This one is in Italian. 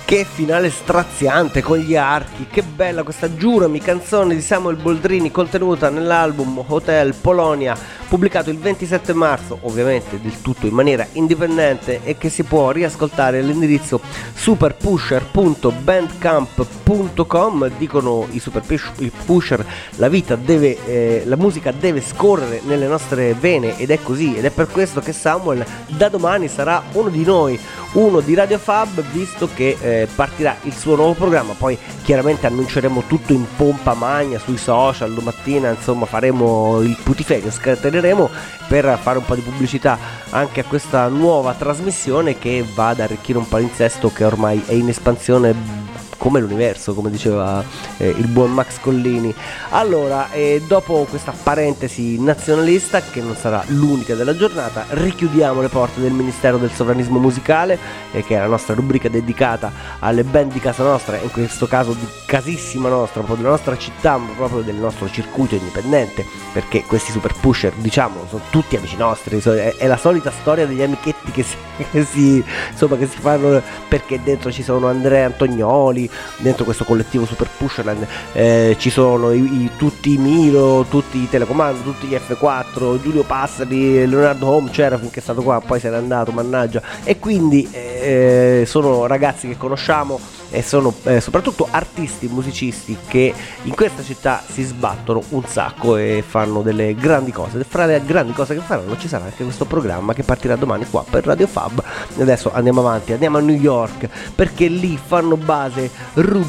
Che finale straziante con gli archi, che bella questa Giurami, canzone di Samuel Boldrini contenuta nell'album Hotel Polonia, pubblicato il 27 marzo, ovviamente del tutto in maniera indipendente, e che si può riascoltare all'indirizzo superpusher.bandcamp.com. Dicono i Super Pusher, la musica deve scorrere nelle nostre vene, ed è così, ed è per questo che Samuel da domani sarà uno di noi, uno di Radio Fab, visto che partirà il suo nuovo programma. Poi chiaramente annunceremo tutto in pompa magna sui social domattina, insomma faremo il putiferio, scateneremo per fare un po' di pubblicità anche a questa nuova trasmissione che va ad arricchire un palinsesto che ormai è in espansione come l'universo, come diceva il buon Max Collini. Allora, dopo questa parentesi nazionalista, che non sarà l'unica della giornata, richiudiamo le porte del Ministero del Sovranismo Musicale, che è la nostra rubrica dedicata alle band di casa nostra, in questo caso di casissima nostra, proprio della nostra città, ma proprio del nostro circuito indipendente, perché questi Super Pusher, diciamo, sono tutti amici nostri. È la solita storia degli amichetti che si fanno, perché dentro ci sono Andrea Antognoli, dentro questo collettivo Super Pusherland, ci sono tutti i Milo, tutti i Telecomando, tutti gli F4, Giulio Passari, Leonardo Home c'era finché è stato qua, poi se n'è andato, mannaggia, e quindi sono ragazzi che conosciamo e sono soprattutto artisti, musicisti che in questa città si sbattono un sacco e fanno delle grandi cose. E fra le grandi cose che faranno ci sarà anche questo programma che partirà domani qua per Radio Fab. Adesso andiamo avanti, andiamo a New York, perché lì fanno base